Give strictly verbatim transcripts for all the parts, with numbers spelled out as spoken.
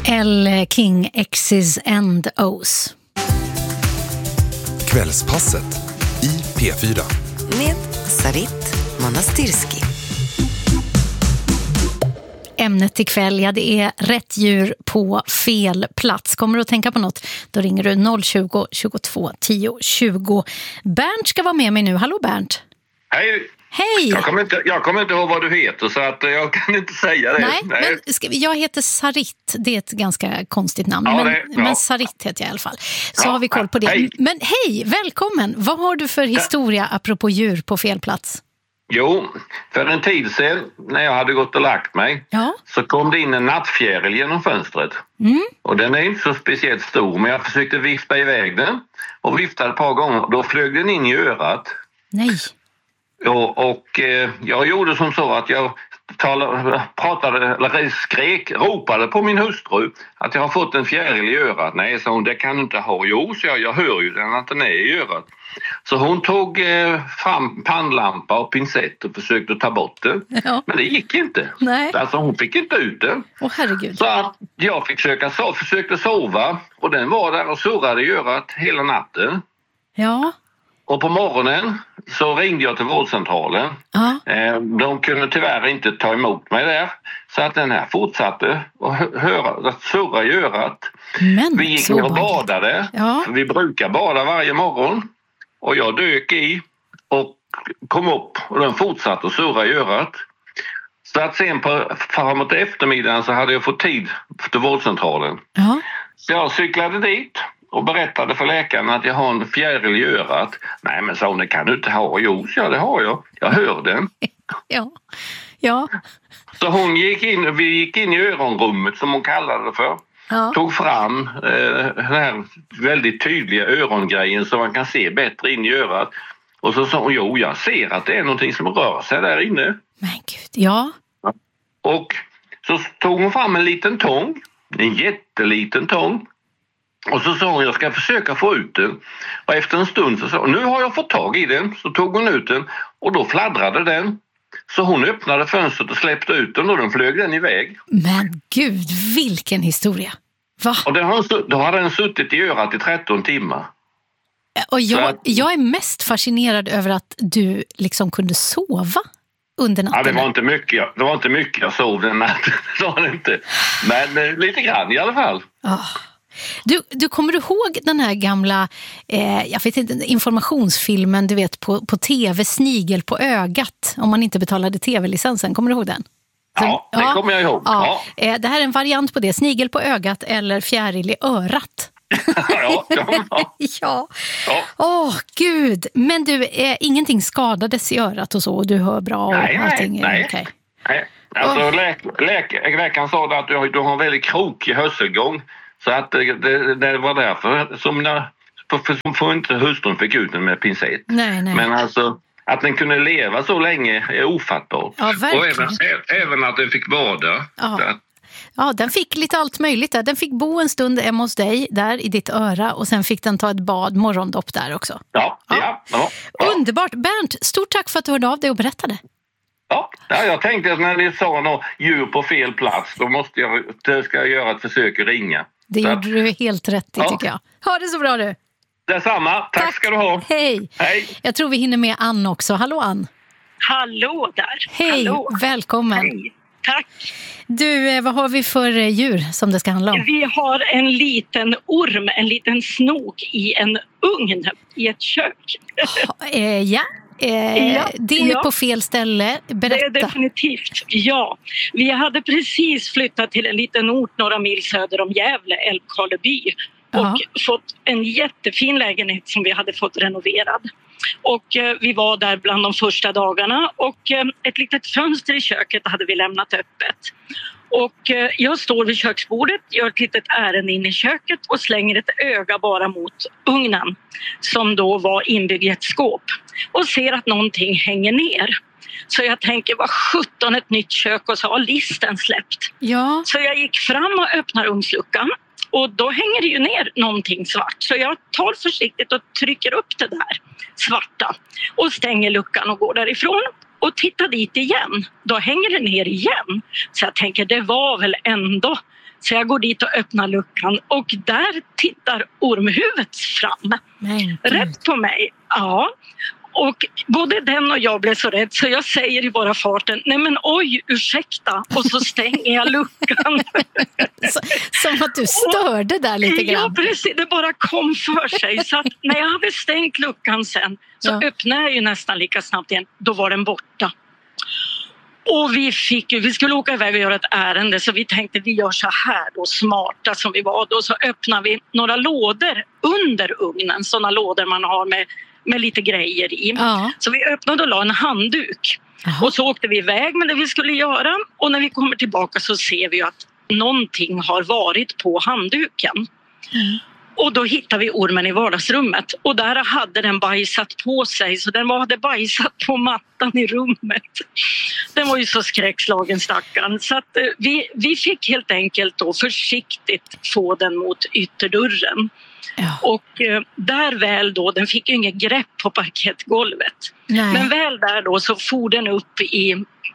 L. King, X's and O's. Kvällspasset i P fyra. Med Sarit Monastirski. Ämnet ikväll, ja, det är rätt djur på fel plats. Kommer du att tänka på något? Då ringer du noll tjugo, tjugotvå, tio, tjugo. Bernt ska vara med mig nu. Hallå Bernt. Hej. Hej. Jag kommer, inte, jag kommer inte ihåg vad du heter så att jag kan inte säga det. Nej, Nej. men ska vi, jag heter Sarit. Det är ett ganska konstigt namn. Ja, men, det, ja. men Sarit heter jag i alla fall. Så Ja, har vi koll på det. hej. Men hej, välkommen. Vad har du för historia apropå djur på fel plats? Jo, för en tid sedan när jag hade gått och lagt mig Ja. så kom det in en nattfjäril genom fönstret. Mm. Och den är inte så speciellt stor, men jag försökte vifta iväg den och viftade ett par gånger. Då flög den in i örat. Nej. Och, och eh, jag gjorde som så att jag talade, pratade, eller skrek, ropade på min hustru att jag har fått en fjäril i örat. Nej, sa hon, det kan du inte ha. Jo, så jag, jag hör ju den att den är i örat. Så hon tog eh, fram pannlampa och pincett och försökte ta bort det. Ja. Men det gick inte. Nej. Alltså hon fick inte ut det. Åh herregud. Så att jag fick försöka so- försökte sova och den var där och surrade i örat hela natten. Ja. Och på morgonen så ringde jag till vårdcentralen. Ja. Eh, De kunde tyvärr inte ta emot mig där. Så att den här fortsatte att hö- höra, att surra i örat. Men Vi gick så ner och obehagligt. badade. Ja. För vi brukar bada varje morgon. Och jag dök i och kom upp och den fortsatte att surra i örat. Så att sen på framåt eftermiddagen så hade jag fått tid till vårdcentralen. Ja. Så jag cyklade dit och berättade för läkaren att jag har en fjäril i örat. Nej, men sa hon, det kan du inte ha. Jo, ja, det har jag. Jag hör den. Ja. Ja. Så hon gick in, vi gick in i öronrummet som hon kallade det för. Ja. Tog fram eh, den här väldigt tydliga örongrejen så man kan se bättre in i örat. Och så sa hon, jo, jag ser att det är någonting som rör sig där inne. Men gud, ja. Och så tog hon fram en liten tång, en jätteliten tång. Och så sa hon, jag ska försöka få ut den. Och efter en stund så sa hon, nu har jag fått tag i den. Så tog hon ut den och då fladdrade den. Så hon öppnade fönstret och släppte ut den och den flög den iväg. Men gud, vilken historia. Va? Och den har, då hade den suttit i örat i tretton timmar. Och jag, Så att- jag är mest fascinerad över att du liksom kunde sova under natten. Ja, det var inte mycket jag, det var inte mycket jag sov den natten. Det var det inte. Men eh, lite grann i alla fall. Ah. Du, du kommer du ihåg den här gamla eh, jag vet inte, informationsfilmen du vet på, på tv, Snigel på ögat, om man inte betalade tv-licensen, kommer du ihåg den? Ja, det kommer jag ihåg. Ja. Eh, det här är en variant på det, Snigel på ögat eller fjäril i örat. Ja, ja, ja. Ja. Ja. Åh, gud. Men du, eh, ingenting skadades i örat och så, och du hör bra och Nej, nej, allting är nej. okej. Nej. Alltså, läk, läk, läkaren sa att du har, du har en väldigt krokig hörselgång. Så att det, det, det var därför som, när, för, för inte hustrun fick ut den med pincett. Nej, nej. Men alltså, att den kunde leva så länge är ofattbart. Ja, verkligen. Och även, även att den fick bada. Ja. Så att, Ja, den fick lite allt möjligt där. Den fick bo en stund hemma hos dig, där i ditt öra, och sen fick den ta ett bad, morgondopp där också. ja, ja, ja, ja, ja. Underbart. Bernt, stort tack för att du hörde av dig och berättade. Ja, ja, jag tänkte att när ni sa något djur på fel plats, då måste jag, då ska jag göra ett försök att ringa. Det Så gjorde att, du helt rätt i, Ja. tycker jag. Ha det så bra du. detsamma, tack, tack ska du ha. Hej. Hej. Jag tror vi hinner med Ann också. Hallå Ann. Hallå där. Hej, Hallå. välkommen. Hej. Tack. Du, eh, vad har vi för eh, djur som det ska handla om? Vi har en liten orm, en liten snok i en ugn i ett kök. Ha, eh, ja. Eh, Ja, det är ju ja. på fel ställe. Det är Berätta. definitivt, ja. Vi hade precis flyttat till en liten ort några mil söder om Gävle, Älvkarleby. Och Ja. fått en jättefin lägenhet som vi hade fått renoverad. Och eh, vi var där bland de första dagarna och eh, ett litet fönster i köket hade vi lämnat öppet. Och eh, jag står vid köksbordet, gör ett litet ärende in i köket och slänger ett öga bara mot ugnen som då var inbyggd i ett skåp och ser att någonting hänger ner. Så jag tänker, vad sjutton, ett nytt kök, och så har listen släppt. Ja. Så jag gick fram och öppnar ugnsluckan. Och då hänger det ju ner någonting svart. Så jag tar försiktigt och trycker upp det där svarta. Och stänger luckan och går därifrån. och tittar dit igen. Då hänger det ner igen. Så jag tänker, det var väl ändå. Så jag går dit och öppnar luckan och där tittar ormhuvudet fram. Nej, rätt på mig. Ja. Och både den och jag blev så rädd så jag säger i bara farten, nej men oj, ursäkta. Och så stänger jag luckan. Så, som att du störde där lite grann. Ja, precis. Det bara kom för sig. Så att när jag hade stängt luckan sen så ja. öppnade jag ju nästan lika snabbt igen. Då var den borta. Och vi fick ju, vi skulle åka iväg och göra ett ärende så vi tänkte vi gör så här då, smarta som vi var. Då så öppnar vi några lådor under ugnen, sådana lådor man har med, med lite grejer i. Ja. Så vi öppnade och la en handduk. Aha. Och så åkte vi iväg med det vi skulle göra och när vi kommer tillbaka så ser vi att någonting har varit på handduken. Mm. Och då hittade vi ormen i vardagsrummet och där hade den bajsat på sig så den hade bajsat på mattan i rummet. Den var ju så skräckslagen stackarn så att eh, vi, vi fick helt enkelt då försiktigt få den mot ytterdörren. Ja. Och eh, där väl då, den fick ju inget grepp på parkettgolvet. Nej. Men väl där då så for den upp i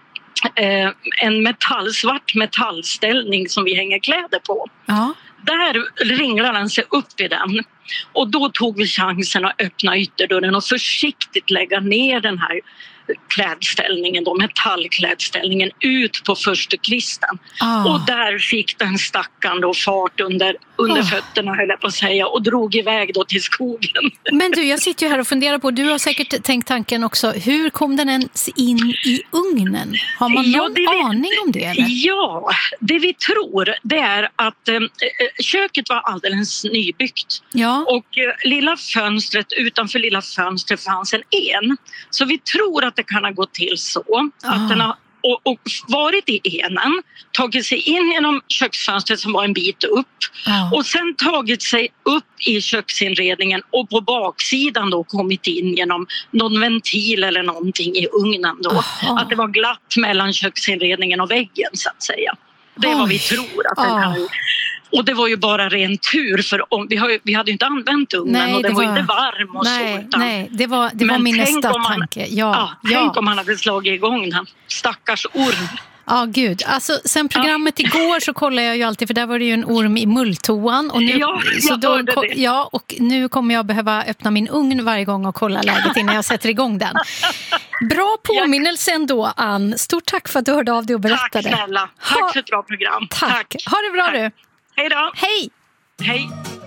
eh, en metall, svart metallställning som vi hänger kläder på. Ja. Där ringlade den sig upp i den och då tog vi chansen att öppna ytterdörren och försiktigt lägga ner den här klädställningen, då, metallklädställningen ut på första kvisten. Oh. Och där fick den stackan då fart under, under oh. fötterna höll jag på att säga och drog iväg då till skogen. Men du, jag sitter ju här och funderar på, du har säkert tänkt tanken också, hur kom den ens in i ugnen? Har man någon ja, vi, aning om det? Eller? Ja, det vi tror det är att eh, köket var alldeles nybyggt ja. och eh, lilla fönstret, utanför lilla fönstret fanns en en. Så vi tror att det kan ha gått till så att ah. den har och, och varit i enen, tagit sig in genom köksfönstret som var en bit upp ah. och sen tagit sig upp i köksinredningen och på baksidan då kommit in genom någon ventil eller någonting i ugnen då. Ah. Att det var glatt mellan köksinredningen och väggen så att säga. Det är vad vi tror att den kan. Ah. Och det var ju bara ren tur för om, vi, har, vi hade ju inte använt ugnen nej, och den var ju inte varm och nej, så. Utan, nej, det var, det var min nästa man, tanke. Ja, ja, ja. Tänk om han hade slagit igång den. Stackars orm. Ja, gud. Alltså, sen programmet ja. igår så kollar jag ju alltid, för där var det ju en orm i mulltoan. Och nu, ja, så då, ja, och nu kommer jag behöva öppna min ugn varje gång och kolla läget innan jag sätter igång den. Bra påminnelse ändå, Ann. Stort tack för att du hörde av dig och berättade. Tack snälla. Tack ha, för ett bra program. Tack. tack. Ha det bra tack. Du. Hej då. Hej. Hej.